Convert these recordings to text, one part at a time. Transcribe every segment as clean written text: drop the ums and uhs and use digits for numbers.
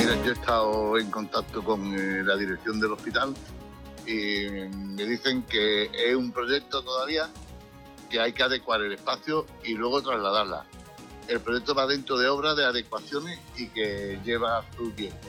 Mira, yo he estado en contacto con la dirección del hospital y me dicen que es un proyecto todavía, que hay que adecuar el espacio y luego trasladarla. El proyecto va dentro de obras de adecuaciones y que lleva su tiempo.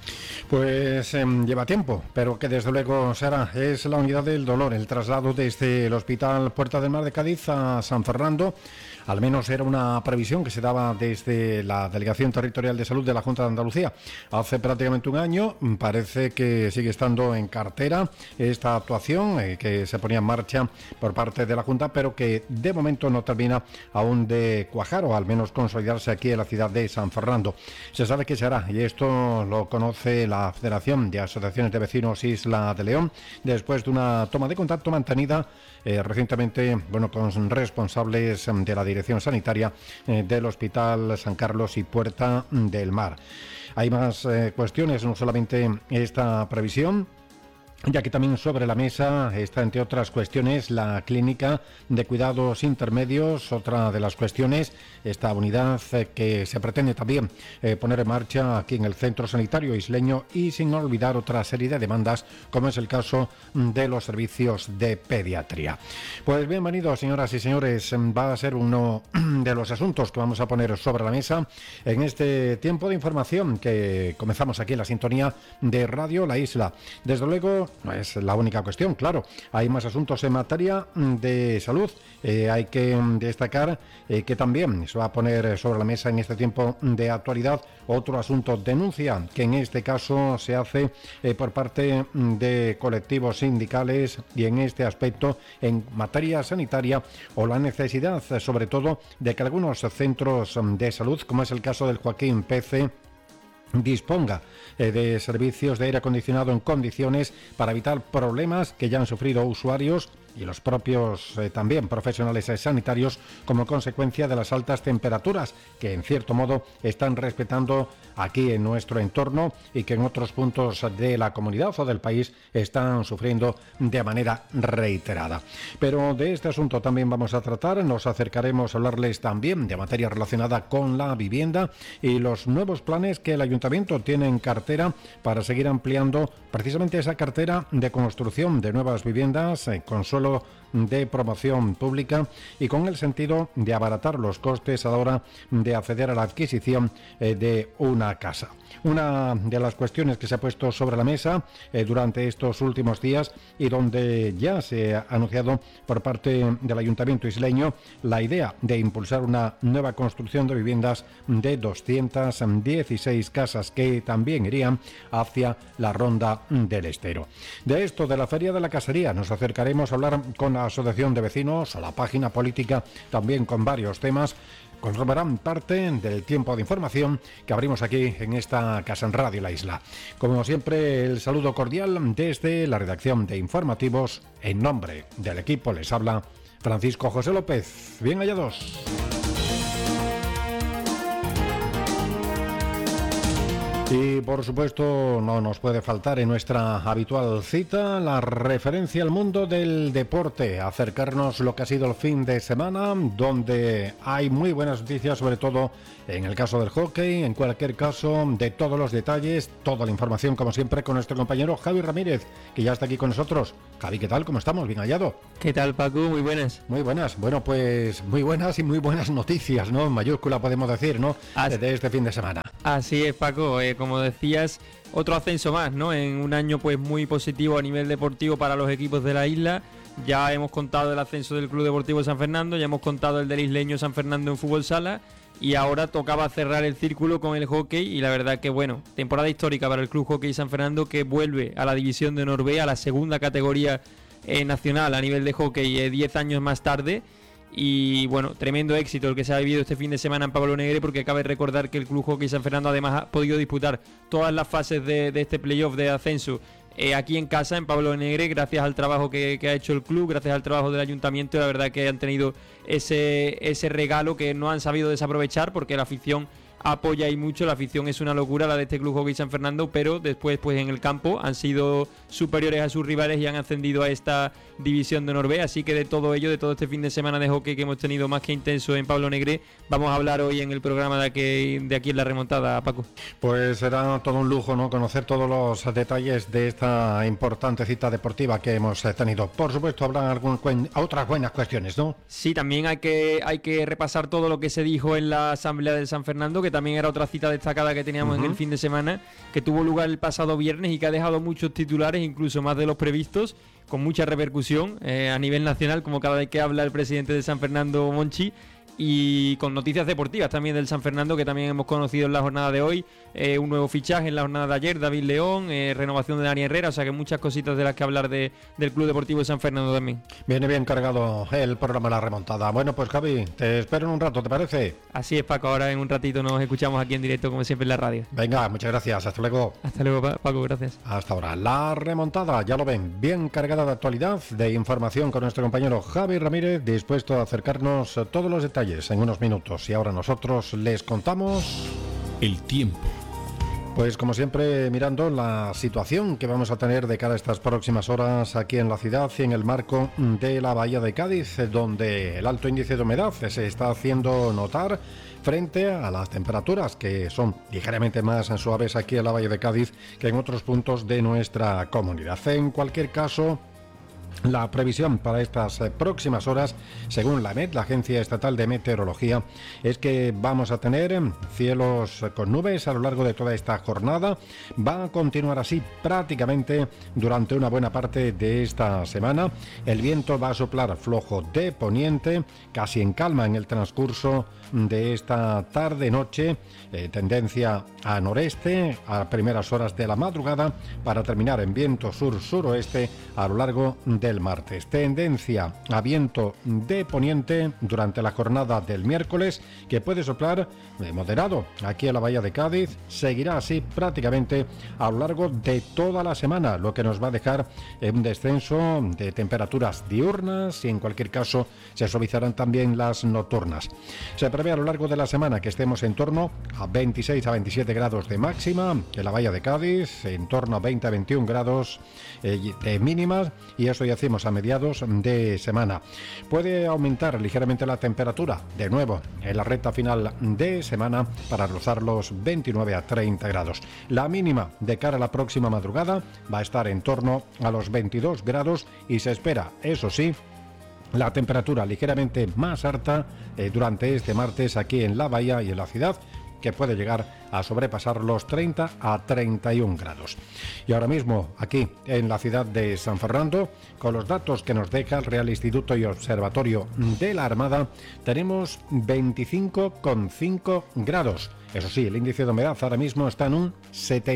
Pues lleva tiempo, pero que desde luego se hará. Es la unidad del dolor, el traslado desde el Hospital Puerta del Mar de Cádiz a San Fernando. Al menos era una previsión que se daba desde la Delegación Territorial de Salud de la Junta de Andalucía hace prácticamente un año. Parece que sigue estando en cartera esta actuación que se ponía en marcha por parte de la Junta, pero que de momento no termina aún de cuajar o al menos consolidarse aquí en la ciudad de San Fernando. Se sabe que se hará y esto lo conoce la Federación de Asociaciones de Vecinos Isla de León después de una toma de contacto mantenida recientemente con responsables de la Dirección Sanitaria del Hospital San Carlos y Puerta del Mar. Hay más cuestiones, no solamente esta previsión, ya que también sobre la mesa está, entre otras cuestiones, la clínica de cuidados intermedios, otra de las cuestiones, esta unidad que se pretende también poner en marcha aquí en el centro sanitario isleño, y sin olvidar otra serie de demandas, como es el caso de los servicios de pediatría. Pues bienvenidos, señoras y señores, va a ser uno de los asuntos que vamos a poner sobre la mesa en este tiempo de información que comenzamos aquí en la sintonía de Radio La Isla. Desde luego, no es la única cuestión, claro. Hay más asuntos en materia de salud. Hay que destacar que también se va a poner sobre la mesa en este tiempo de actualidad otro asunto, denuncia, que en este caso se hace por parte de colectivos sindicales y en este aspecto en materia sanitaria, o la necesidad sobre todo de que algunos centros de salud, como es el caso del Joaquín Pece, disponga de servicios de aire acondicionado en condiciones para evitar problemas que ya han sufrido usuarios y los propios también profesionales sanitarios como consecuencia de las altas temperaturas que en cierto modo están respetando aquí en nuestro entorno y que en otros puntos de la comunidad o del país están sufriendo de manera reiterada. Pero de este asunto también vamos a tratar, nos acercaremos a hablarles también de materia relacionada con la vivienda y los nuevos planes que el Ayuntamiento tiene en cartera para seguir ampliando precisamente esa cartera de construcción de nuevas viviendas con suelo de promoción pública y con el sentido de abaratar los costes a la hora de acceder a la adquisición de una casa. Una de las cuestiones que se ha puesto sobre la mesa durante estos últimos días y donde ya se ha anunciado por parte del Ayuntamiento isleño la idea de impulsar una nueva construcción de viviendas de 216 casas que también irían hacia la Ronda del Estero. De esto, de la Feria de la Casería, nos acercaremos a hablar con la Asociación de Vecinos, a la página política, también con varios temas. Conservarán parte del tiempo de información que abrimos aquí en esta casa en Radio La Isla. Como siempre, el saludo cordial desde la redacción de informativos. En nombre del equipo les habla Francisco José López. Bien hallados. Y por supuesto no nos puede faltar en nuestra habitual cita la referencia al mundo del deporte, acercarnos lo que ha sido el fin de semana, donde hay muy buenas noticias, sobre todo en el caso del hockey, en cualquier caso de todos los detalles, toda la información como siempre con nuestro compañero Javi Ramírez, que ya está aquí con nosotros. Javi, ¿qué tal? ¿Cómo estamos? ¿Bien hallado? ¿Qué tal, Paco? Muy buenas. Muy buenas. Bueno, pues muy buenas y muy buenas noticias, ¿no? En mayúscula podemos decir, ¿no? De este fin de semana. Así es, Paco. Como decías, otro ascenso más, ¿no? En un año pues muy positivo a nivel deportivo para los equipos de la isla. Ya hemos contado el ascenso del Club Deportivo San Fernando, ya hemos contado el del isleño San Fernando en fútbol sala y ahora tocaba cerrar el círculo con el hockey y la verdad que bueno, temporada histórica para el Club Hockey San Fernando, que vuelve a la división de Honor B, a la segunda categoría nacional a nivel de hockey 10 años más tarde. Y bueno, tremendo éxito el que se ha vivido este fin de semana en Pablo Negre, porque cabe recordar que el Club Hockey San Fernando además ha podido disputar todas las fases de este playoff de ascenso aquí en casa, en Pablo Negre, gracias al trabajo que ha hecho el club, gracias al trabajo del ayuntamiento. La verdad que han tenido ese regalo que no han sabido desaprovechar, porque la afición apoya y mucho. La afición es una locura, la de este Club Hockey San Fernando, pero después pues en el campo han sido superiores a sus rivales y han ascendido a esta división de honor B. Así que de todo ello, de todo este fin de semana de hockey que hemos tenido más que intenso en Pablo Negre, vamos a hablar hoy en el programa de aquí en La Remontada, Paco. Pues será todo un lujo, ¿no?, conocer todos los detalles de esta importante cita deportiva que hemos tenido. Por supuesto, habrá otras buenas cuestiones, ¿no? Sí, también hay que repasar todo lo que se dijo en la Asamblea del San Fernando, que también era otra cita destacada que teníamos en el fin de semana, que tuvo lugar el pasado viernes y que ha dejado muchos titulares, incluso más de los previstos, con mucha repercusión a nivel nacional, como cada vez que habla el presidente de San Fernando, Monchi, y con noticias deportivas también del San Fernando, que también hemos conocido en la jornada de hoy, un nuevo fichaje en la jornada de ayer, David León, renovación de Dani Herrera, o sea que muchas cositas de las que hablar del Club Deportivo de San Fernando también. Viene bien cargado el programa La Remontada. Bueno, pues Javi, te espero en un rato, ¿te parece? Así es, Paco, ahora en un ratito nos escuchamos aquí en directo, como siempre en la radio. Venga, muchas gracias, hasta luego. Hasta luego, Paco, gracias. Hasta ahora, La Remontada, ya lo ven, bien cargada de actualidad, de información con nuestro compañero Javi Ramírez, dispuesto a acercarnos todos los detalles en unos minutos. Y ahora nosotros les contamos el tiempo. Pues como siempre, mirando la situación que vamos a tener de cara a estas próximas horas aquí en la ciudad y en el marco de la Bahía de Cádiz, donde el alto índice de humedad se está haciendo notar frente a las temperaturas que son ligeramente más suaves aquí en la Bahía de Cádiz que en otros puntos de nuestra comunidad. En cualquier caso, la previsión para estas próximas horas, según la EMET, la Agencia Estatal de Meteorología, es que vamos a tener cielos con nubes a lo largo de toda esta jornada. Va a continuar así prácticamente durante una buena parte de esta semana. El viento va a soplar flojo de poniente, casi en calma en el transcurso de esta tarde-noche, tendencia a noreste a primeras horas de la madrugada, para terminar en viento sur-suroeste a lo largo del martes. Tendencia a viento de poniente durante la jornada del miércoles, que puede soplar de moderado aquí en la Bahía de Cádiz. Seguirá así prácticamente a lo largo de toda la semana, lo que nos va a dejar un descenso de temperaturas diurnas y en cualquier caso se suavizarán también las nocturnas. Se prevé a lo largo de la semana que estemos en torno a 26 a 27 grados de máxima en la Bahía de Cádiz, en torno a 20 a 21 grados de mínimas, y eso ya hacemos a mediados de semana. Puede aumentar ligeramente la temperatura de nuevo en la recta final de semana para rozar los 29 a 30 grados. La mínima de cara a la próxima madrugada va a estar en torno a los 22 grados y se espera, eso sí, la temperatura ligeramente más alta durante este martes aquí en la bahía y en la ciudad, que puede llegar a sobrepasar los 30 a 31 grados. Y ahora mismo aquí en la ciudad de San Fernando, con los datos que nos deja el Real Instituto y Observatorio de la Armada, tenemos 25,5 grados. Eso sí, el índice de humedad ahora mismo está en un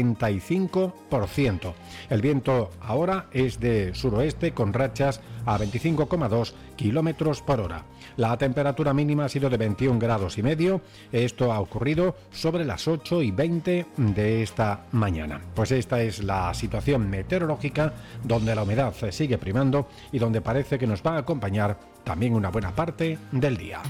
75%. El viento ahora es de suroeste con rachas a 25,2 kilómetros por hora. La temperatura mínima ha sido de 21 grados y medio. Esto ha ocurrido sobre las 8:20 de esta mañana. Pues esta es la situación meteorológica, donde la humedad sigue primando y donde parece que nos va a acompañar también una buena parte del día.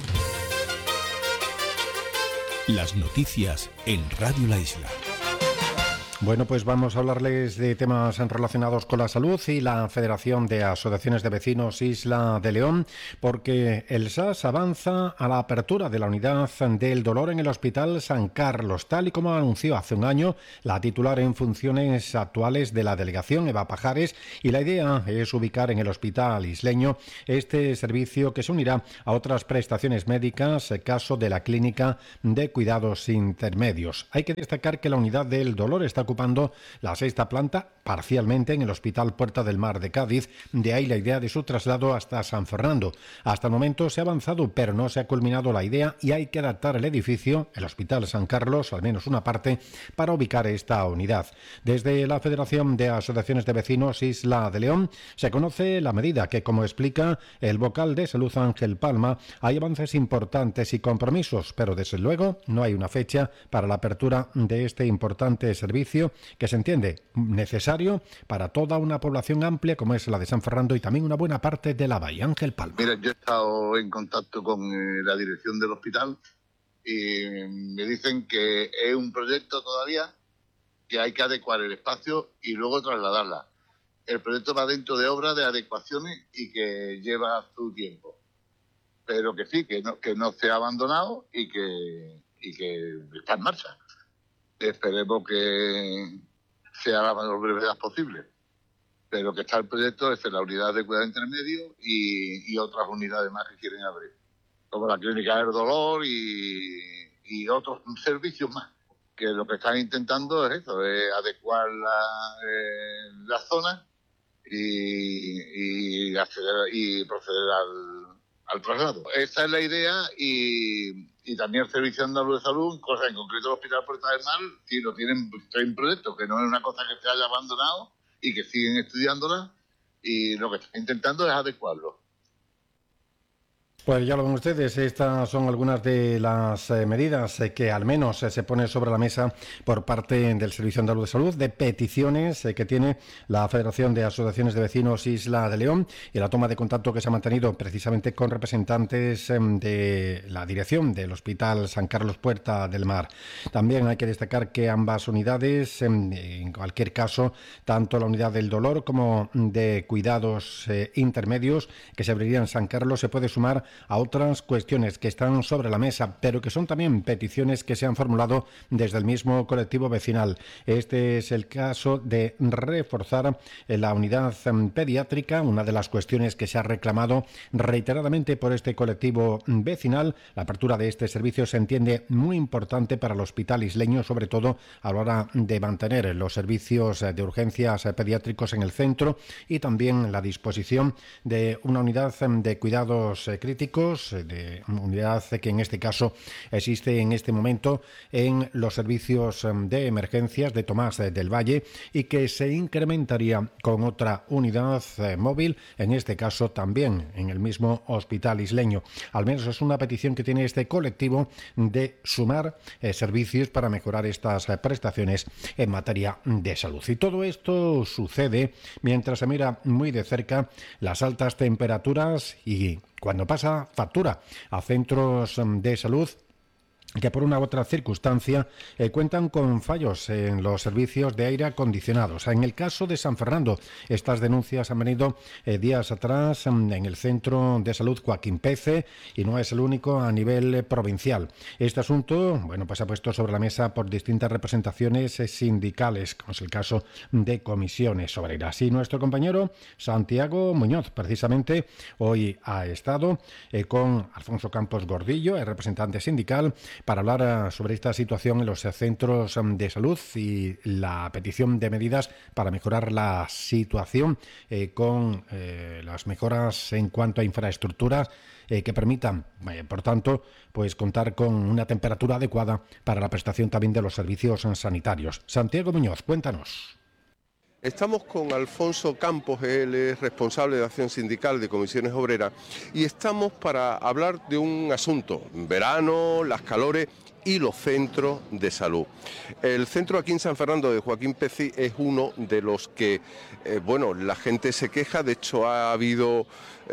Las noticias en Radio La Isla. Bueno, pues vamos a hablarles de temas relacionados con la salud y la Federación de Asociaciones de Vecinos Isla de León, porque el SAS avanza a la apertura de la unidad del dolor en el Hospital San Carlos, tal y como anunció hace un año la titular en funciones actuales de la delegación, Eva Pajares, y la idea es ubicar en el Hospital Isleño este servicio que se unirá a otras prestaciones médicas, caso de la Clínica de Cuidados Intermedios. Hay que destacar que la unidad del dolor está ocupando la sexta planta parcialmente en el Hospital Puerta del Mar de Cádiz, de ahí la idea de su traslado hasta San Fernando. Hasta el momento se ha avanzado, pero no se ha culminado la idea y hay que adaptar el edificio, el Hospital San Carlos, al menos una parte, para ubicar esta unidad. Desde la Federación de Asociaciones de Vecinos Isla de León se conoce la medida que, como explica el vocal de Salud Ángel Palma, hay avances importantes y compromisos, pero desde luego no hay una fecha para la apertura de este importante servicio que se entiende necesario para toda una población amplia como es la de San Fernando y también una buena parte de la bahía. Ángel Palma. Mira, yo he estado en contacto con la dirección del hospital y me dicen que es un proyecto todavía que hay que adecuar el espacio y luego trasladarla. El proyecto va dentro de obras de adecuaciones y que lleva su tiempo. Pero que sí, que no se ha abandonado y que está en marcha. Esperemos que sea la mayor brevedad posible. Pero que está el proyecto, es la unidad de cuidado intermedio y otras unidades más que quieren abrir, como la clínica del dolor y otros servicios más, que lo que están intentando es eso, es adecuar la zona y proceder al traslado. Esa es la idea y también el Servicio Andaluz de Salud, en concreto el Hospital Puerta del Mar, sí lo tienen en proyecto, que no es una cosa que se haya abandonado y que siguen estudiándola y lo que están intentando es adecuarlo. Pues ya lo ven ustedes, estas son algunas de las medidas que al menos se ponen sobre la mesa por parte del Servicio Andaluz de Salud, de peticiones que tiene la Federación de Asociaciones de Vecinos Isla de León y la toma de contacto que se ha mantenido precisamente con representantes de la dirección del Hospital San Carlos Puerta del Mar. También hay que destacar que ambas unidades, en cualquier caso, tanto la unidad del dolor como de cuidados intermedios que se abriría en San Carlos, se puede sumar a otras cuestiones que están sobre la mesa, pero que son también peticiones que se han formulado desde el mismo colectivo vecinal. Este es el caso de reforzar la unidad pediátrica, una de las cuestiones que se ha reclamado reiteradamente por este colectivo vecinal. La apertura de este servicio se entiende muy importante para el hospital isleño, sobre todo a la hora de mantener los servicios de urgencias pediátricos en el centro y también la disposición de una unidad de cuidados críticos, de unidad que en este caso existe en este momento en los servicios de emergencias de Tomás del Valle y que se incrementaría con otra unidad móvil, en este caso también en el mismo hospital isleño. Al menos es una petición que tiene este colectivo de sumar servicios para mejorar estas prestaciones en materia de salud. Y todo esto sucede mientras se mira muy de cerca las altas temperaturas y cuando pasa factura a centros de salud que por una u otra circunstancia cuentan con fallos en los servicios de aire acondicionados. En el caso de San Fernando, estas denuncias han venido días atrás en el Centro de Salud Joaquín Pece y no es el único a nivel provincial. Este asunto, pues ha puesto sobre la mesa por distintas representaciones sindicales, como es el caso de Comisiones Obreras. Y nuestro compañero Santiago Muñoz, precisamente, hoy ha estado con Alfonso Campos Gordillo, el representante sindical, para hablar sobre esta situación en los centros de salud y la petición de medidas para mejorar la situación con las mejoras en cuanto a infraestructuras que permitan, por tanto, pues contar con una temperatura adecuada para la prestación también de los servicios sanitarios. Santiago Muñoz, cuéntanos. Estamos con Alfonso Campos, él es responsable de acción sindical de Comisiones Obreras y estamos para hablar de un asunto, verano, las calores y los centros de salud. El centro aquí en San Fernando de Joaquín Peci es uno de los que, la gente se queja, de hecho ha habido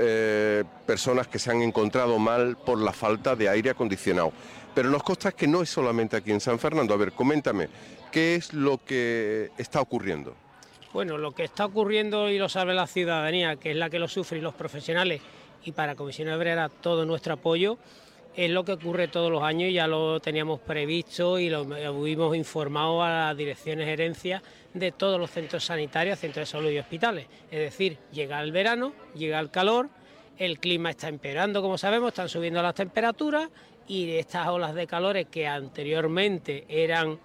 personas que se han encontrado mal por la falta de aire acondicionado. Pero nos consta que no es solamente aquí en San Fernando. A ver, coméntame, ¿qué es lo que está ocurriendo? Bueno, lo que está ocurriendo y lo sabe la ciudadanía, que es la que lo sufre y los profesionales, y para Comisiones Obreras todo nuestro apoyo, es lo que ocurre todos los años, ya lo teníamos previsto y lo hemos informado a las direcciones gerencias de todos los centros sanitarios, centros de salud y hospitales. Es decir, llega el verano, llega el calor, el clima está empeorando, como sabemos, están subiendo las temperaturas y estas olas de calores que anteriormente eran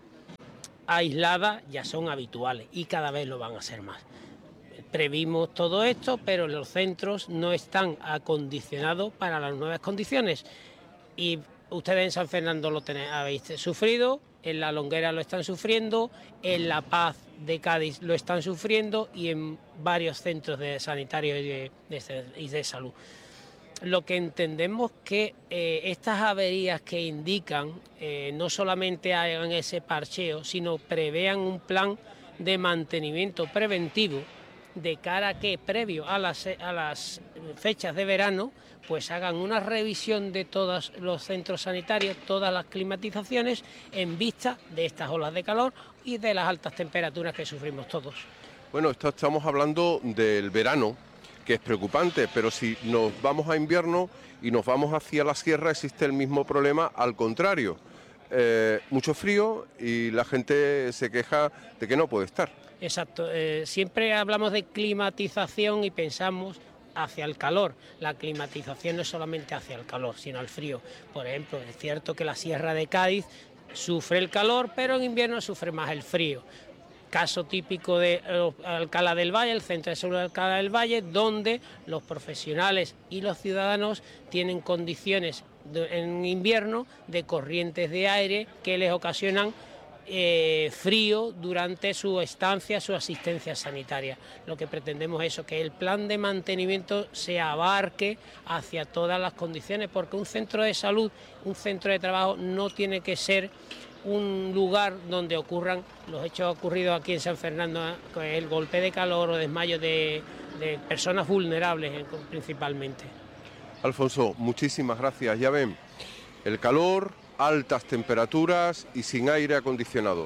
aisladas ya son habituales y cada vez lo van a ser más. Previmos todo esto, pero los centros no están acondicionados para las nuevas condiciones y ustedes en San Fernando habéis sufrido, en La Longuera lo están sufriendo, en La Paz de Cádiz lo están sufriendo y en varios centros sanitarios y de salud. Lo que entendemos que estas averías que indican no solamente hagan ese parcheo, sino prevean un plan de mantenimiento preventivo de cara a que previo a las fechas de verano, pues hagan una revisión de todos los centros sanitarios, todas las climatizaciones, en vista de estas olas de calor y de las altas temperaturas que sufrimos todos. Bueno, estamos hablando del verano, que es preocupante, pero si nos vamos a invierno y nos vamos hacia la sierra, existe el mismo problema, al contrario. Mucho frío y la gente se queja de que no puede estar. Exacto, siempre hablamos de climatización y pensamos hacia el calor. La climatización no es solamente hacia el calor, sino al frío. Por ejemplo, es cierto que la Sierra de Cádiz sufre el calor, pero en invierno sufre más el frío. Caso típico de Alcalá del Valle, el Centro de Salud de Alcalá del Valle, donde los profesionales y los ciudadanos tienen condiciones en invierno de corrientes de aire que les ocasionan frío durante su estancia, su asistencia sanitaria. Lo que pretendemos es eso, que el plan de mantenimiento se abarque hacia todas las condiciones, porque un centro de salud, un centro de trabajo no tiene que ser un lugar donde ocurran los hechos ocurridos aquí en San Fernando, el golpe de calor o desmayo de personas vulnerables principalmente. Alfonso, muchísimas gracias. Ya ven, el calor, altas temperaturas y sin aire acondicionado.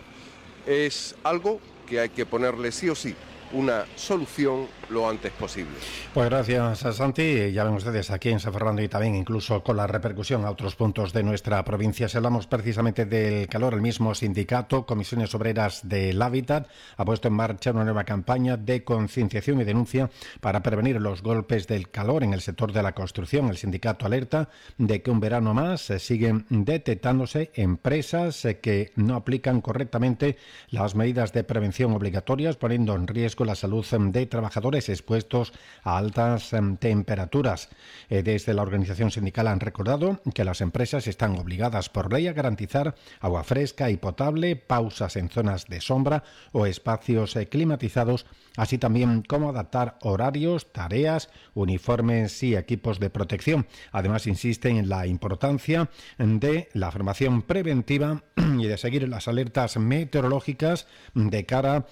Es algo que hay que ponerle sí o sí una solución lo antes posible. Pues gracias a Santi. Ya ven ustedes, aquí en San Fernando y también incluso con la repercusión a otros puntos de nuestra provincia. Si hablamos precisamente del calor, el mismo sindicato Comisiones Obreras del Hábitat ha puesto en marcha una nueva campaña de concienciación y denuncia para prevenir los golpes del calor en el sector de la construcción. El sindicato alerta de que un verano más siguen detectándose empresas que no aplican correctamente las medidas de prevención obligatorias, poniendo en riesgo la salud de trabajadores expuestos a altas temperaturas. Desde la organización sindical han recordado que las empresas están obligadas por ley a garantizar agua fresca y potable, pausas en zonas de sombra o espacios climatizados, así también como adaptar horarios, tareas, uniformes y equipos de protección. Además, insisten en la importancia de la formación preventiva y de seguir las alertas meteorológicas de cara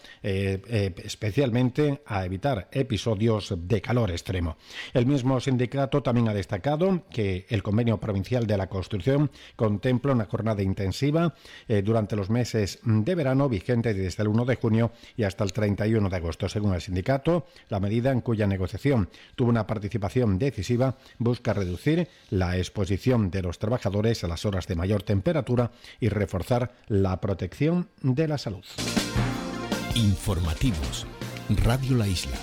especialmente a evitar episodios de calor extremo. El mismo sindicato también ha destacado que el convenio provincial de la construcción contempla una jornada intensiva durante los meses de verano, vigente desde el 1 de junio y hasta el 31 de agosto. Según el sindicato, la medida, en cuya negociación tuvo una participación decisiva, busca reducir la exposición de los trabajadores a las horas de mayor temperatura y reforzar la protección de la salud. Informativos. Radio La Isla.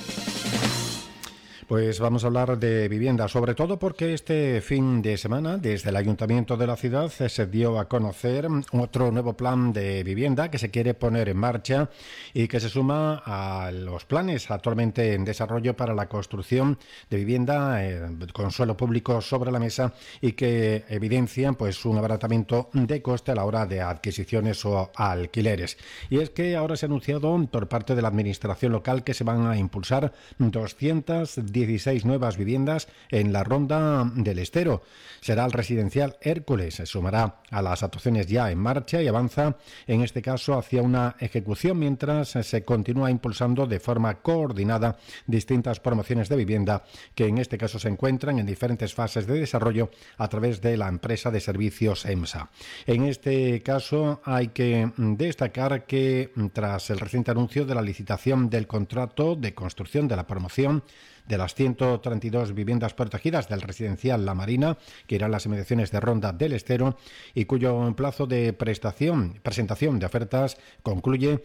Pues vamos a hablar de vivienda, sobre todo porque este fin de semana, desde el Ayuntamiento de la ciudad, se dio a conocer otro nuevo plan de vivienda que se quiere poner en marcha y que se suma a los planes actualmente en desarrollo para la construcción de vivienda con suelo público sobre la mesa y que evidencian pues un abaratamiento de coste a la hora de adquisiciones o alquileres. Y es que ahora se ha anunciado por parte de la Administración local que se van a impulsar 216 nuevas viviendas en la Ronda del Estero. Será el residencial Hércules. Se sumará a las actuaciones ya en marcha y avanza, en este caso, hacia una ejecución mientras se continúa impulsando de forma coordinada distintas promociones de vivienda que en este caso se encuentran en diferentes fases de desarrollo a través de la empresa de servicios EMSA. En este caso hay que destacar que tras el reciente anuncio de la licitación del contrato de construcción de la promoción de las 132 viviendas protegidas del residencial La Marina, que irán las inmediaciones de Ronda del Estero y cuyo plazo de presentación de ofertas concluye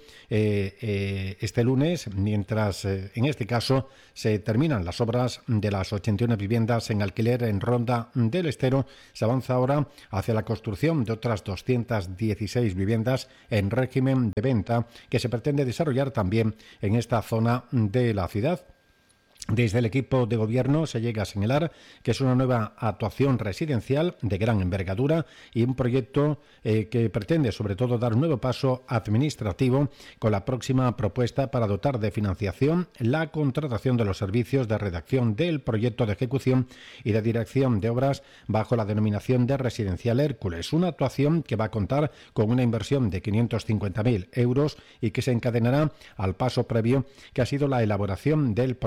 este lunes, mientras en este caso se terminan las obras de las 81 viviendas en alquiler en Ronda del Estero. Se avanza ahora hacia la construcción de otras 216 viviendas en régimen de venta que se pretende desarrollar también en esta zona de la ciudad. Desde el equipo de gobierno se llega a señalar que es una nueva actuación residencial de gran envergadura y un proyecto que pretende sobre todo dar un nuevo paso administrativo con la próxima propuesta para dotar de financiación la contratación de los servicios de redacción del proyecto de ejecución y de dirección de obras bajo la denominación de Residencial Hércules. Una actuación que va a contar con una inversión de 550.000 euros y que se encadenará al paso previo que ha sido la elaboración del proyecto básico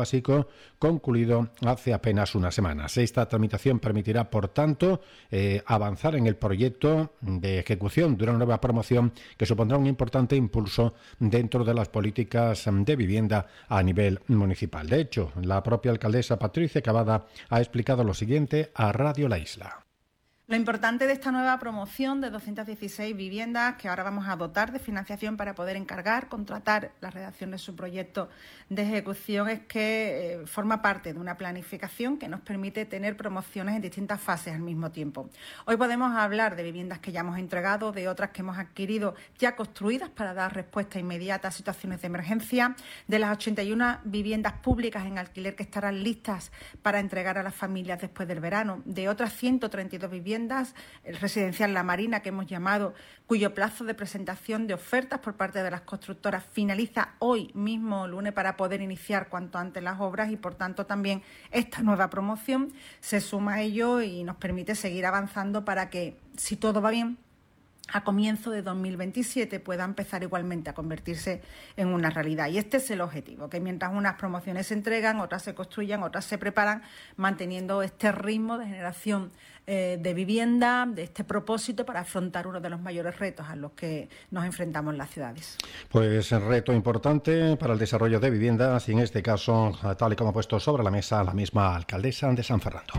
básico concluido hace apenas unas semanas. Esta tramitación permitirá, por tanto, avanzar en el proyecto de ejecución de una nueva promoción que supondrá un importante impulso dentro de las políticas de vivienda a nivel municipal. De hecho, la propia alcaldesa Patricia Cavada ha explicado lo siguiente a Radio La Isla. Lo importante de esta nueva promoción de 216 viviendas que ahora vamos a dotar de financiación para poder encargar, contratar la redacción de su proyecto de ejecución es que forma parte de una planificación que nos permite tener promociones en distintas fases al mismo tiempo. Hoy podemos hablar de viviendas que ya hemos entregado, de otras que hemos adquirido ya construidas para dar respuesta inmediata a situaciones de emergencia, de las 81 viviendas públicas en alquiler que estarán listas para entregar a las familias después del verano, de otras 132 viviendas, el residencial La Marina, que hemos llamado, cuyo plazo de presentación de ofertas por parte de las constructoras finaliza hoy mismo, lunes, para poder iniciar cuanto antes las obras y, por tanto, también esta nueva promoción se suma a ello y nos permite seguir avanzando para que, si todo va bien, a comienzo de 2027 pueda empezar igualmente a convertirse en una realidad. Y este es el objetivo, que mientras unas promociones se entregan, otras se construyan, otras se preparan, manteniendo este ritmo de generación de vivienda, de este propósito para afrontar uno de los mayores retos a los que nos enfrentamos en las ciudades. Pues el reto importante para el desarrollo de viviendas y en este caso, tal y como ha puesto sobre la mesa la misma alcaldesa de San Fernando.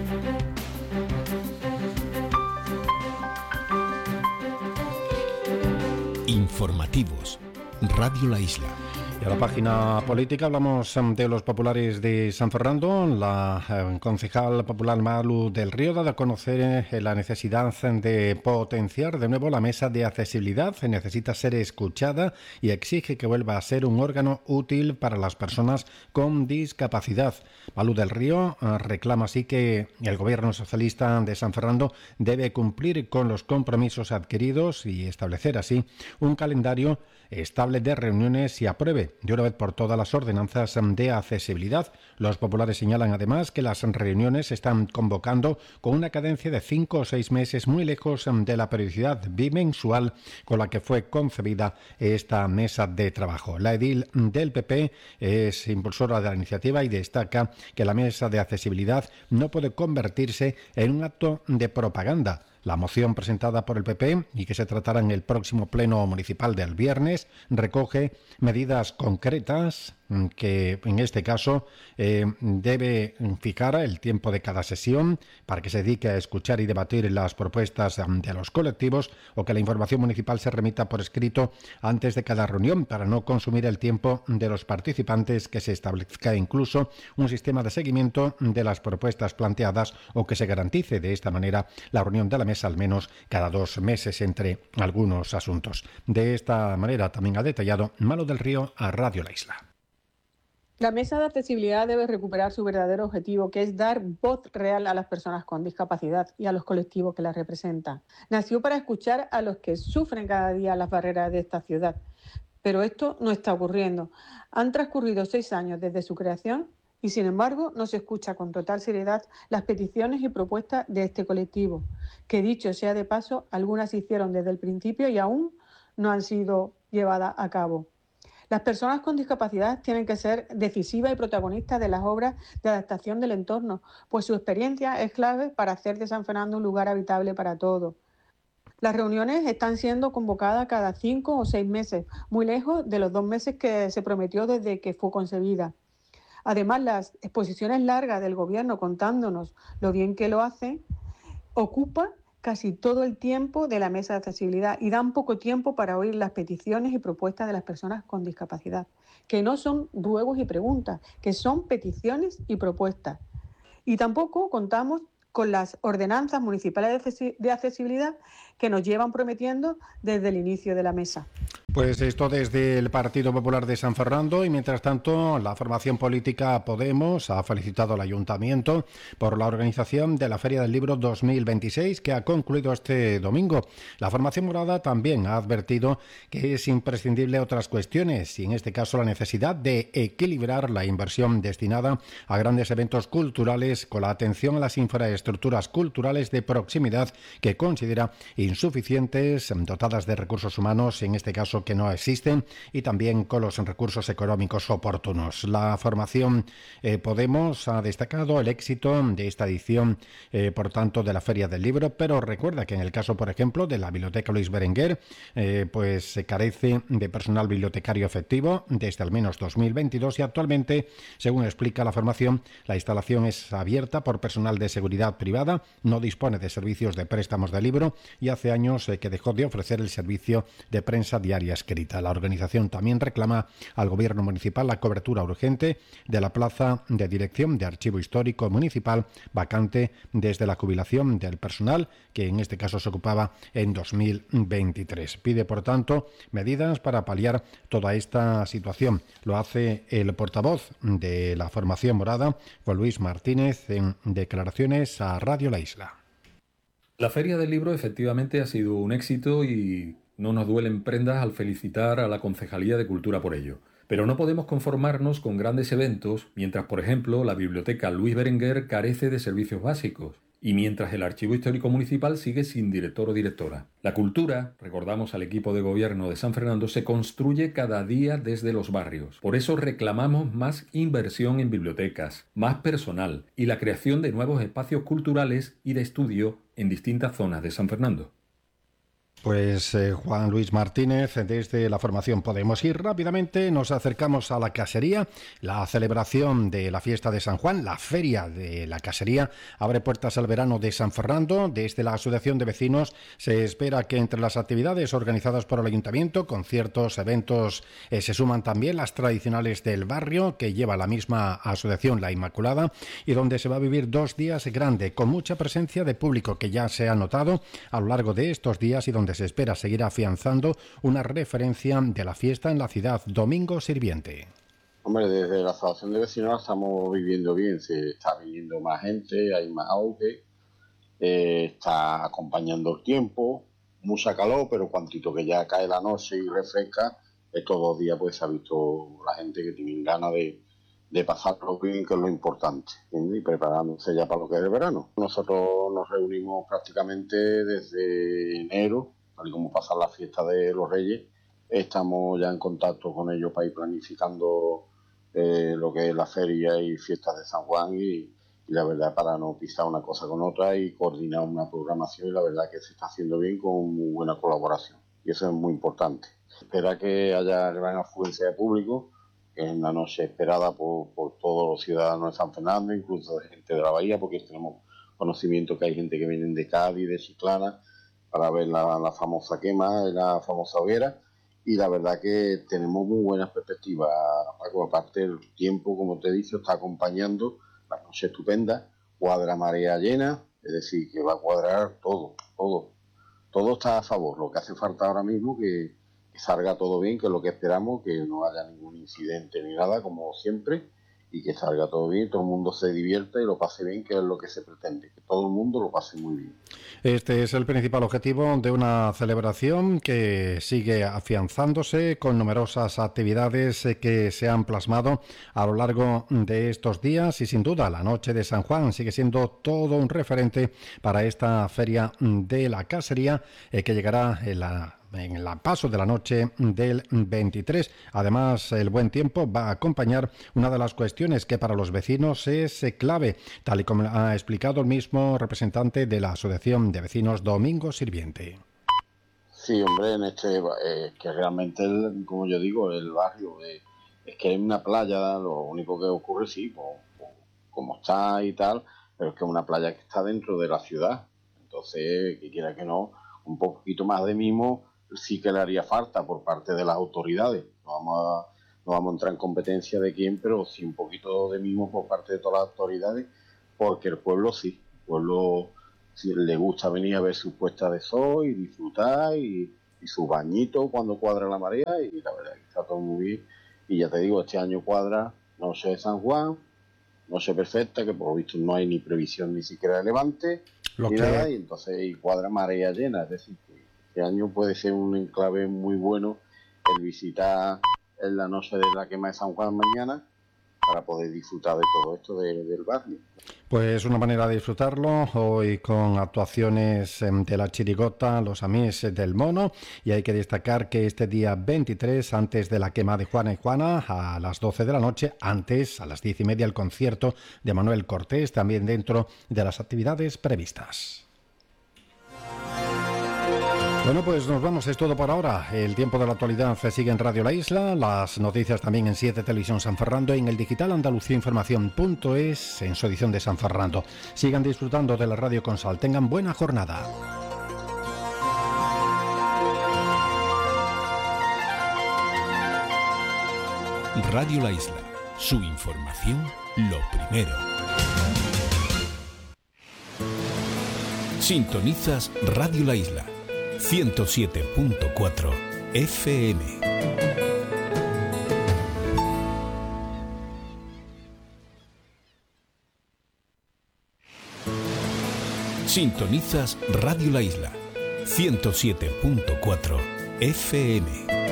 Informativos. Radio La Isla. Y a la página política hablamos de los populares de San Fernando. La concejal popular Malu del Río ha dado a conocer la necesidad de potenciar de nuevo la mesa de accesibilidad. Necesita ser escuchada y exige que vuelva a ser un órgano útil para las personas con discapacidad. Malu del Río reclama así que el gobierno socialista de San Fernando debe cumplir con los compromisos adquiridos y establecer así un calendario estable de reuniones y apruebe de una vez por todas las ordenanzas de accesibilidad. Los populares señalan además que las reuniones se están convocando con una cadencia de 5 o 6 meses, muy lejos de la periodicidad bimensual con la que fue concebida esta mesa de trabajo. La edil del PP es impulsora de la iniciativa y destaca que la mesa de accesibilidad no puede convertirse en un acto de propaganda. La moción presentada por el PP y que se tratará en el próximo pleno municipal del viernes recoge medidas concretas que en este caso debe fijar el tiempo de cada sesión para que se dedique a escuchar y debatir las propuestas de los colectivos o que la información municipal se remita por escrito antes de cada reunión para no consumir el tiempo de los participantes, que se establezca incluso un sistema de seguimiento de las propuestas planteadas o que se garantice de esta manera la reunión de la mesa al menos cada 2 meses entre algunos asuntos. De esta manera también ha detallado Malu del Río a Radio La Isla. La mesa de accesibilidad debe recuperar su verdadero objetivo, que es dar voz real a las personas con discapacidad y a los colectivos que las representan. Nació para escuchar a los que sufren cada día las barreras de esta ciudad, pero esto no está ocurriendo. Han transcurrido 6 años desde su creación y, sin embargo, no se escucha con total seriedad las peticiones y propuestas de este colectivo, que, dicho sea de paso, algunas se hicieron desde el principio y aún no han sido llevadas a cabo. Las personas con discapacidad tienen que ser decisivas y protagonistas de las obras de adaptación del entorno, pues su experiencia es clave para hacer de San Fernando un lugar habitable para todos. Las reuniones están siendo convocadas cada 5 o 6 meses, muy lejos de los 2 meses que se prometió desde que fue concebida. Además, las exposiciones largas del Gobierno contándonos lo bien que lo hace ocupan casi todo el tiempo de la mesa de accesibilidad y dan poco tiempo para oír las peticiones y propuestas de las personas con discapacidad, que no son ruegos y preguntas, que son peticiones y propuestas. Y tampoco contamos con las ordenanzas municipales de accesibilidad que nos llevan prometiendo desde el inicio de la mesa. Pues esto desde el Partido Popular de San Fernando y mientras tanto la formación política Podemos ha felicitado al Ayuntamiento por la organización de la Feria del Libro 2026 que ha concluido este domingo. La formación morada también ha advertido que es imprescindible otras cuestiones y en este caso la necesidad de equilibrar la inversión destinada a grandes eventos culturales con la atención a las infraestructuras culturales de proximidad que considera insuficientes, dotadas de recursos humanos, en este caso que no existen, y también con los recursos económicos oportunos. La formación Podemos ha destacado el éxito de esta edición, por tanto, de la Feria del Libro, pero recuerda que en el caso, por ejemplo, de la Biblioteca Luis Berenguer, pues se carece de personal bibliotecario efectivo desde al menos 2022 y actualmente, según explica la formación, la instalación es abierta por personal de seguridad privada, no dispone de servicios de préstamos de libro y hace años que dejó de ofrecer el servicio de prensa diaria escrita. La organización también reclama al Gobierno municipal la cobertura urgente de la plaza de dirección de Archivo Histórico Municipal vacante desde la jubilación del personal, que en este caso se ocupaba en 2023. Pide, por tanto, medidas para paliar toda esta situación. Lo hace el portavoz de la formación morada, Juan Luis Martínez, en declaraciones a Radio La Isla. La Feria del Libro efectivamente ha sido un éxito y no nos duelen prendas al felicitar a la Concejalía de Cultura por ello. Pero no podemos conformarnos con grandes eventos mientras, por ejemplo, la Biblioteca Luis Berenguer carece de servicios básicos y mientras el Archivo Histórico Municipal sigue sin director o directora. La cultura, recordamos al equipo de gobierno de San Fernando, se construye cada día desde los barrios. Por eso reclamamos más inversión en bibliotecas, más personal y la creación de nuevos espacios culturales y de estudio en distintas zonas de San Fernando. Pues Juan Luis Martínez, desde la formación Podemos. Y rápidamente nos acercamos a la casería. La celebración de la fiesta de San Juan, la feria de la casería, abre puertas al verano de San Fernando. Desde la Asociación de Vecinos se espera que entre las actividades organizadas por el Ayuntamiento, conciertos, eventos, se suman también las tradicionales del barrio que lleva la misma asociación, La Inmaculada, y donde se va a vivir 2 días grandes, con mucha presencia de público que ya se ha notado a lo largo de estos días y donde se espera seguir afianzando una referencia de la fiesta en la ciudad. Domingo Sirviente. Hombre, desde la Asociación de Vecinos estamos viviendo bien, se está viniendo más gente, hay más auge, está acompañando el tiempo, mucha calor, pero cuantito que ya cae la noche y refresca, estos 2 días pues se ha visto la gente que tiene ganas de pasarlo bien, que es lo importante, ¿entiendes? Y preparándose ya para lo que es el verano. Nosotros nos reunimos prácticamente desde enero, tal y como pasa la fiesta de los Reyes, estamos ya en contacto con ellos para ir planificando lo que es la feria y fiestas de San Juan y la verdad para no pisar una cosa con otra y coordinar una programación y la verdad que se está haciendo bien con muy buena colaboración y eso es muy importante. Espera que haya gran afluencia de público, que es una noche esperada por todos los ciudadanos de San Fernando, incluso de gente de la Bahía, porque tenemos conocimiento que hay gente que viene de Cádiz, de Chiclana, para ver la famosa quema, la famosa hoguera, y la verdad que tenemos muy buenas perspectivas, Paco. Aparte el tiempo, como te he dicho, está acompañando, la noche estupenda, cuadra marea llena, es decir, que va a cuadrar todo está a favor. Lo que hace falta ahora mismo que salga todo bien, que es lo que esperamos, que no haya ningún incidente ni nada, como siempre, y que salga todo bien, todo el mundo se divierta y lo pase bien, que es lo que se pretende, que todo el mundo lo pase muy bien. Este es el principal objetivo de una celebración que sigue afianzándose con numerosas actividades que se han plasmado a lo largo de estos días y sin duda la noche de San Juan sigue siendo todo un referente para esta feria de la casería que llegará en el paso de la noche del 23. Además, el buen tiempo va a acompañar una de las cuestiones que para los vecinos es clave, tal y como ha explicado el mismo representante de la Asociación de Vecinos, Domingo Sirviente. Sí, hombre, en que realmente, como yo digo, el barrio es que hay una playa, lo único que ocurre, sí, como está y tal, pero es que es una playa que está dentro de la ciudad. Entonces, que quiera que no, un poquito más de mimo sí que le haría falta por parte de las autoridades. No vamos a entrar en competencia de quién, pero sí un poquito de mimo por parte de todas las autoridades, porque el pueblo sí le gusta venir a ver su puesta de sol y disfrutar y su bañito cuando cuadra la marea, y la verdad que está todo muy bien. Y ya te digo, este año cuadra noche de San Juan, noche perfecta, que por lo visto no hay ni previsión ni siquiera de levante, nada, y entonces cuadra marea llena, es decir, este año puede ser un enclave muy bueno el visitar en la noche de la quema de San Juan mañana para poder disfrutar de todo esto del barrio. Pues una manera de disfrutarlo, hoy con actuaciones de la chirigota, los Amís del Mono, y hay que destacar que este día 23, antes de la quema de Juana y Juana, a las 12 de la noche, antes, a las 10:30, el concierto de Manuel Cortés, también dentro de las actividades previstas. Bueno, pues nos vamos, es todo por ahora. El tiempo de la actualidad sigue en Radio La Isla, las noticias también en 7 Televisión San Fernando, en el digital andaluciainformación.es, en su edición de San Fernando. Sigan disfrutando de la Radio Consal, tengan buena jornada. Radio La Isla, su información, lo primero. Sintonizas Radio La Isla 107.4 FM. Sintonizas Radio La Isla 107.4 FM.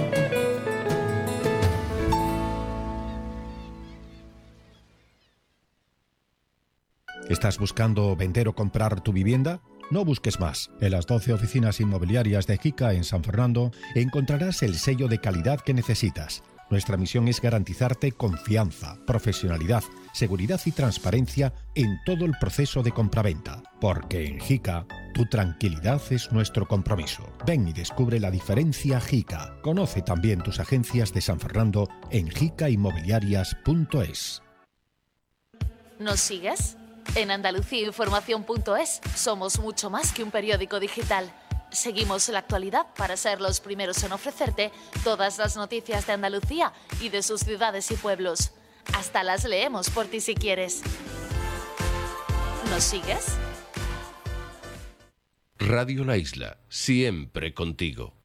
¿Estás buscando vender o comprar tu vivienda? No busques más. En las 12 oficinas inmobiliarias de JICA en San Fernando encontrarás el sello de calidad que necesitas. Nuestra misión es garantizarte confianza, profesionalidad, seguridad y transparencia en todo el proceso de compraventa. Porque en JICA, tu tranquilidad es nuestro compromiso. Ven y descubre la diferencia JICA. Conoce también tus agencias de San Fernando en jicainmobiliarias.es. ¿Nos sigues? En andaluciainformación.es somos mucho más que un periódico digital. Seguimos la actualidad para ser los primeros en ofrecerte todas las noticias de Andalucía y de sus ciudades y pueblos. Hasta las leemos por ti si quieres. ¿Nos sigues? Radio La Isla, siempre contigo.